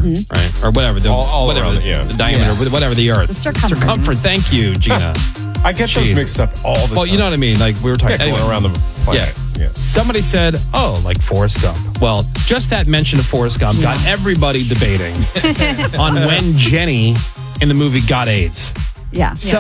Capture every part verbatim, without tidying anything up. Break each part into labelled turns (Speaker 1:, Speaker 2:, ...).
Speaker 1: mm-hmm. right? Or whatever, the,
Speaker 2: all, all
Speaker 1: whatever
Speaker 2: around,
Speaker 1: the,
Speaker 2: yeah.
Speaker 1: the diameter,
Speaker 2: yeah.
Speaker 1: whatever the earth.
Speaker 3: The circumference.
Speaker 1: Circumference, thank you, Gina.
Speaker 2: I get
Speaker 1: Jesus.
Speaker 2: those mixed up all the
Speaker 1: well,
Speaker 2: time.
Speaker 1: Well, you know what I mean? Like, we were talking
Speaker 2: yeah,
Speaker 1: anyway,
Speaker 2: going around the planet.
Speaker 1: Yeah.
Speaker 2: yeah.
Speaker 1: Somebody said, oh, like Forrest Gump. Well, just that mention of Forrest Gump got everybody debating on when Jenny in the movie got AIDS.
Speaker 3: Yeah.
Speaker 1: So,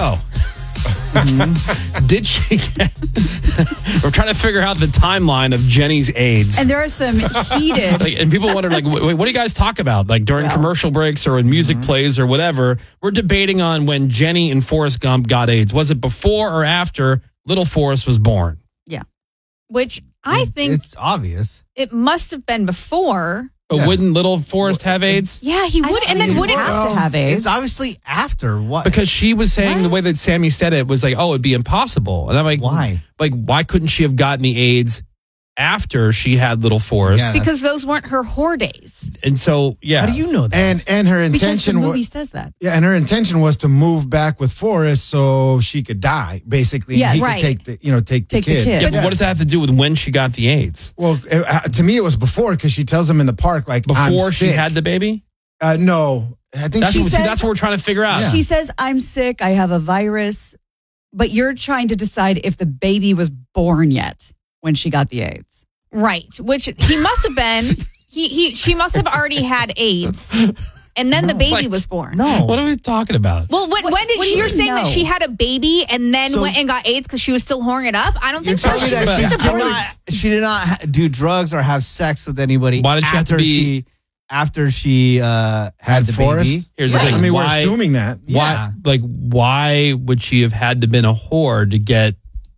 Speaker 1: mm-hmm. did she get... We're trying to figure out the timeline of Jenny's AIDS.
Speaker 3: And there are some heated...
Speaker 1: like, and people wonder, like, wait, what do you guys talk about? Like, during
Speaker 3: well,
Speaker 1: commercial breaks or when music mm-hmm. plays or whatever, we're debating on when Jenny and Forrest Gump got AIDS. Was it before or after little Forrest was born?
Speaker 3: Yeah.
Speaker 4: Which I
Speaker 5: it,
Speaker 4: think...
Speaker 5: It's obvious.
Speaker 4: It must have been before...
Speaker 1: But yeah. wouldn't little Forrest have AIDS?
Speaker 4: Yeah, he would. And then wouldn't
Speaker 3: have to have AIDS.
Speaker 5: It's obviously after. What?
Speaker 1: Because she was saying
Speaker 3: what?
Speaker 1: the way that Sammy said it was like, oh, it'd be impossible. And I'm like,
Speaker 5: why?
Speaker 1: Like, why couldn't she have gotten the AIDS after she had little Forrest?
Speaker 5: Yeah.
Speaker 4: Because those weren't her whore days.
Speaker 1: And so, yeah.
Speaker 5: How do you know that?
Speaker 6: And and her
Speaker 3: Because the
Speaker 6: intention
Speaker 3: movie
Speaker 6: was
Speaker 3: says that.
Speaker 6: yeah, and her intention was to move back with Forrest so she could die, basically.
Speaker 3: Yes.
Speaker 6: and he
Speaker 4: Right.
Speaker 6: could take the you know take,
Speaker 3: Take
Speaker 6: the
Speaker 3: the
Speaker 6: kid.
Speaker 3: kid.
Speaker 1: Yeah, but
Speaker 6: Yeah.
Speaker 1: what does that have to do with when she got the AIDS?
Speaker 6: Well, it, uh, to me, it was before because she tells him in the park like I'm
Speaker 1: Before she
Speaker 6: sick.
Speaker 1: had the baby?
Speaker 6: Uh, no, I think
Speaker 1: That's,
Speaker 6: she
Speaker 1: what, see,
Speaker 3: said-
Speaker 1: that's what we're trying to figure out.
Speaker 6: Yeah.
Speaker 3: She says, I'm sick, I have a virus, but you're trying to decide if the baby was born yet when she got the AIDS.
Speaker 4: Right. Which he must have been. He he. She must have already had AIDS. And then the baby
Speaker 1: Like,
Speaker 4: was born.
Speaker 5: no.
Speaker 1: What are we talking about?
Speaker 4: Well, when,
Speaker 3: What-
Speaker 4: when did
Speaker 3: what do
Speaker 4: she?
Speaker 3: you
Speaker 4: You're saying
Speaker 3: know?
Speaker 4: that she had a baby and then
Speaker 5: So-
Speaker 4: went and got AIDS because she was still whoring it up? I don't
Speaker 5: You're
Speaker 4: think so.
Speaker 5: telling me
Speaker 4: She
Speaker 5: that
Speaker 4: was
Speaker 5: she
Speaker 4: just a
Speaker 5: did
Speaker 4: bird.
Speaker 5: not, she did not ha- do drugs or have sex with anybody
Speaker 1: Why did she have to
Speaker 5: after
Speaker 1: be-
Speaker 5: she after she uh, had,
Speaker 6: Had
Speaker 5: the
Speaker 6: Forrest?
Speaker 5: baby?
Speaker 1: Here's the
Speaker 6: I
Speaker 1: thing.
Speaker 6: mean, we're
Speaker 1: why,
Speaker 6: assuming that.
Speaker 1: why,
Speaker 5: Yeah.
Speaker 1: like, why would she have had to been a whore to get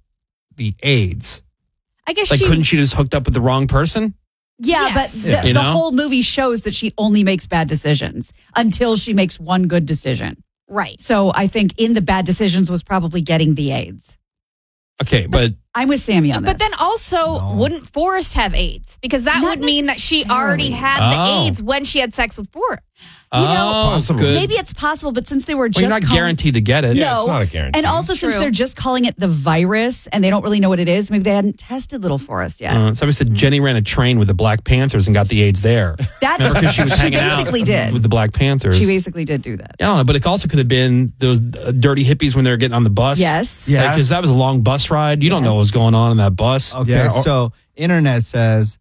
Speaker 1: the AIDS?
Speaker 4: I guess
Speaker 1: Like,
Speaker 4: she.
Speaker 1: couldn't she just hooked up with the wrong person?
Speaker 3: Yeah,
Speaker 4: Yes.
Speaker 3: but the,
Speaker 1: Yeah. You
Speaker 3: the
Speaker 1: know?
Speaker 3: whole movie shows that she only makes bad decisions until she makes one good decision.
Speaker 4: Right.
Speaker 3: So I think in the bad decisions was probably getting the AIDS.
Speaker 1: Okay, but
Speaker 3: I'm with Sammy on that.
Speaker 4: But then also,
Speaker 5: No.
Speaker 4: wouldn't Forrest have AIDS? Because that
Speaker 3: Not
Speaker 4: would mean that she already
Speaker 3: necessarily.
Speaker 4: had the
Speaker 1: Oh.
Speaker 4: AIDS when she had sex with Forrest.
Speaker 3: You know,
Speaker 1: oh,
Speaker 6: possible.
Speaker 1: good.
Speaker 3: maybe it's possible, but since they were just
Speaker 1: well, you're not
Speaker 3: calling-
Speaker 1: guaranteed to get it.
Speaker 2: Yeah,
Speaker 3: No.
Speaker 2: it's not a guarantee.
Speaker 3: And also, since
Speaker 4: True.
Speaker 3: they're just calling it the virus and they don't really know what it is, maybe they hadn't tested Little Forrest yet.
Speaker 1: Uh, somebody said Jenny ran a train with the Black Panthers and got the AIDS there.
Speaker 3: That's
Speaker 1: Remember, because she was hanging out
Speaker 3: basically did.
Speaker 1: with the Black Panthers.
Speaker 3: She basically did do that.
Speaker 1: Yeah, I don't know, but it also could have been those uh, dirty hippies when they were getting on the bus.
Speaker 3: Yes.
Speaker 6: Yeah.
Speaker 1: Because that was a long bus ride. You don't know
Speaker 3: Yes.
Speaker 1: what was going on in that bus.
Speaker 5: Okay,
Speaker 6: Yeah, or-
Speaker 5: so internet says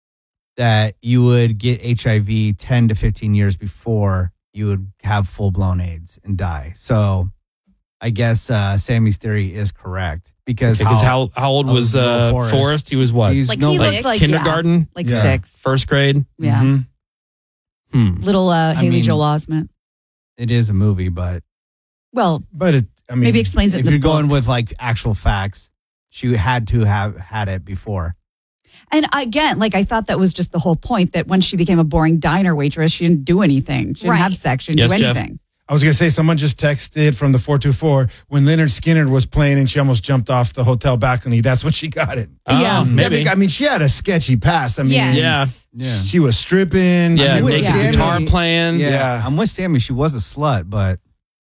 Speaker 5: that you would get H I V ten to fifteen years before you would have full-blown AIDS and die. So I guess uh, Sammy's theory is correct. Because
Speaker 1: Because
Speaker 5: how,
Speaker 1: how, how old
Speaker 5: how
Speaker 1: was
Speaker 5: old was
Speaker 1: uh,
Speaker 5: Forrest?
Speaker 1: Forrest? He was what?
Speaker 5: He's
Speaker 4: Like
Speaker 5: no,
Speaker 3: he
Speaker 4: like
Speaker 3: looked like
Speaker 1: kindergarten?
Speaker 3: yeah, like
Speaker 5: Yeah.
Speaker 3: six.
Speaker 1: First grade?
Speaker 3: Yeah.
Speaker 6: Mhm.
Speaker 1: Hmm.
Speaker 3: Little uh,
Speaker 5: I
Speaker 3: Haley
Speaker 5: mean-
Speaker 3: Joel Osment.
Speaker 5: it is a movie, but
Speaker 3: Well,
Speaker 6: But it, I mean,
Speaker 3: maybe explains it
Speaker 5: if
Speaker 3: in the
Speaker 5: you're going
Speaker 3: book.
Speaker 5: with like actual facts, she had to have had it before.
Speaker 3: And again, like I thought that was just the whole point that when she became a boring diner waitress, she didn't do anything. She didn't
Speaker 4: Right.
Speaker 3: have sex. She didn't
Speaker 1: Yes,
Speaker 3: do
Speaker 1: Jeff?
Speaker 3: anything.
Speaker 6: I was going to say, someone just texted from the four two four when Leonard Skinner was playing and she almost jumped off the hotel balcony. That's when she got it.
Speaker 1: Oh,
Speaker 3: Yeah.
Speaker 1: maybe.
Speaker 6: Yeah, I mean, she had a sketchy past. I mean,
Speaker 4: Yes.
Speaker 1: Yeah.
Speaker 5: Yeah.
Speaker 6: she was stripping.
Speaker 1: Yeah,
Speaker 6: she was
Speaker 1: naked
Speaker 3: Yeah.
Speaker 1: guitar playing.
Speaker 5: Yeah,
Speaker 6: Yeah.
Speaker 5: I'm with Sammy. She was a slut, but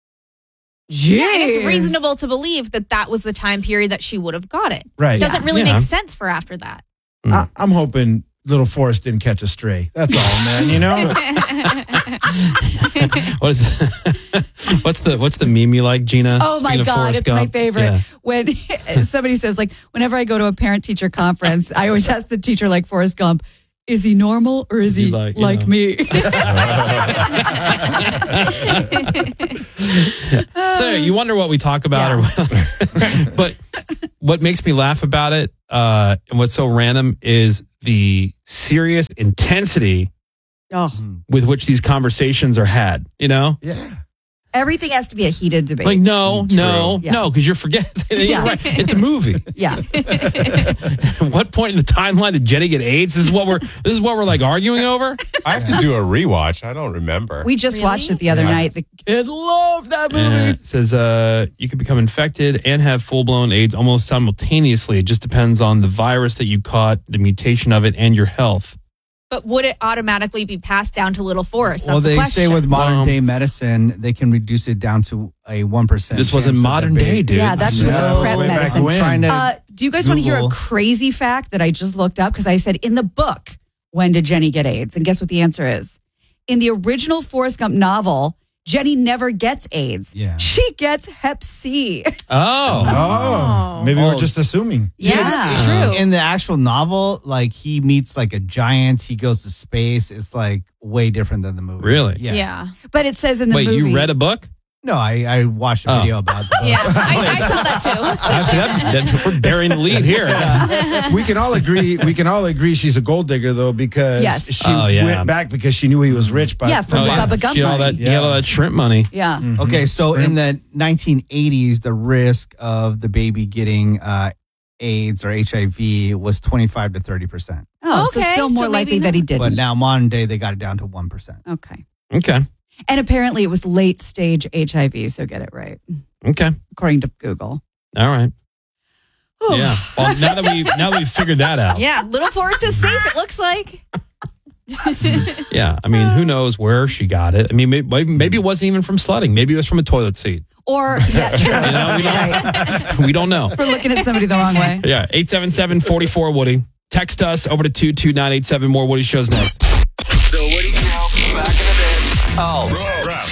Speaker 4: Yeah, and it's
Speaker 3: Jeez.
Speaker 4: reasonable to believe that that was the time period that she would have got it.
Speaker 6: Right.
Speaker 4: Doesn't really
Speaker 1: Yeah.
Speaker 4: make sense for after that.
Speaker 6: I, I'm hoping little Forrest didn't catch a stray. That's all, man. You know?
Speaker 1: What is what's the what's the meme you like, Gina?
Speaker 3: Oh my
Speaker 1: Speaking of
Speaker 3: God,
Speaker 1: Forrest
Speaker 3: it's my
Speaker 1: Gump?
Speaker 3: favorite.
Speaker 1: Yeah.
Speaker 3: When somebody says, like, whenever I go to a parent teacher conference, I always ask the teacher, like Forrest Gump, is he normal or is,
Speaker 1: Is he
Speaker 3: he
Speaker 1: like,
Speaker 3: like,
Speaker 1: you know?
Speaker 3: me?
Speaker 1: So you wonder what we talk about, or but what makes me laugh about it, uh, and what's so random is the serious intensity
Speaker 3: Oh,
Speaker 1: with which these conversations are had. You know,
Speaker 6: Yeah.
Speaker 3: everything has to be a heated debate.
Speaker 1: like no,
Speaker 6: True.
Speaker 1: no,
Speaker 3: Yeah.
Speaker 1: no, because you're forgetting. You're
Speaker 3: Yeah.
Speaker 1: right. It's a movie.
Speaker 3: yeah.
Speaker 1: At what point in the timeline did Jenny get AIDS? This is what we're. This is what we're like arguing over.
Speaker 2: I have to do a rewatch. I don't remember.
Speaker 3: We just
Speaker 4: Really?
Speaker 3: watched it the other
Speaker 2: Yeah.
Speaker 3: night. The kid loved that movie.
Speaker 1: Uh, it says uh, you could become infected and have full blown AIDS almost simultaneously. It just depends on the virus that you caught, the mutation of it, and your health.
Speaker 4: But would it automatically be passed down to Little Forrest? That's
Speaker 5: well,
Speaker 4: the
Speaker 5: they
Speaker 4: question.
Speaker 5: say with modern
Speaker 1: Well-
Speaker 5: day medicine, they can reduce it down to a one percent.
Speaker 1: This wasn't modern day, dude.
Speaker 3: Yeah, that's
Speaker 5: I
Speaker 3: just
Speaker 5: know.
Speaker 3: prep
Speaker 6: Way back
Speaker 3: medicine.
Speaker 6: when.
Speaker 5: Trying to,
Speaker 3: Uh, do you guys want to hear a
Speaker 5: Google.
Speaker 3: crazy fact that I just looked up? Because I said in the book, when did Jenny get AIDS? And guess what the answer is? in the original Forrest Gump novel, Jenny never gets AIDS.
Speaker 5: Yeah.
Speaker 3: She gets Hep C.
Speaker 1: Oh.
Speaker 6: Oh, maybe
Speaker 5: Oh.
Speaker 6: we're just assuming.
Speaker 3: Yeah.
Speaker 4: It's true.
Speaker 5: In the actual novel, like he meets like a giant, he goes to space. It's like way different than the movie.
Speaker 1: Really?
Speaker 5: Yeah.
Speaker 4: Yeah.
Speaker 3: But it says in the
Speaker 1: Wait,
Speaker 3: movie.
Speaker 1: you read a book?
Speaker 5: No, I, I watched a
Speaker 1: Oh.
Speaker 5: video about the book.
Speaker 4: Yeah. I, I saw that too.
Speaker 1: Actually, that, that, we're burying the lead here.
Speaker 6: We can all agree. We can all agree she's a gold digger though, because
Speaker 3: Yes.
Speaker 6: she
Speaker 1: Oh, yeah.
Speaker 6: went back because she knew he was rich. But
Speaker 3: Yeah, from
Speaker 1: Oh, yeah.
Speaker 3: Bubba Gump
Speaker 1: She had all
Speaker 3: money.
Speaker 1: that, he had all that shrimp money.
Speaker 3: Yeah.
Speaker 5: Okay, so in the nineteen eighties, the risk of the baby getting uh, AIDS or H I V was twenty-five to thirty percent.
Speaker 3: Oh, so
Speaker 4: Okay,
Speaker 3: still more
Speaker 4: so
Speaker 3: likely
Speaker 4: maybe
Speaker 3: that he
Speaker 4: not.
Speaker 3: didn't.
Speaker 5: But now, modern day, they got it down to one percent.
Speaker 3: Okay.
Speaker 1: Okay.
Speaker 3: And apparently it was late stage H I V, so get it right,
Speaker 1: Okay.
Speaker 3: according to Google.
Speaker 1: All right.
Speaker 3: Whew.
Speaker 1: Yeah. Well, now that we now that we've figured that out.
Speaker 4: Yeah. Little Forrest is safe, it looks like.
Speaker 1: Yeah. I mean, who knows where she got it? I mean, maybe, maybe it wasn't even from sledding. Maybe it was from a toilet seat.
Speaker 3: Or, yeah, true.
Speaker 1: You know, we don't,
Speaker 3: Right.
Speaker 1: we don't know.
Speaker 3: We're looking at somebody the wrong way.
Speaker 1: Yeah. eight seven seven, four four, Woody. Text us over to two two nine eight seven. More Woody shows next.
Speaker 7: The Woody Show. Back in a bit. Alt.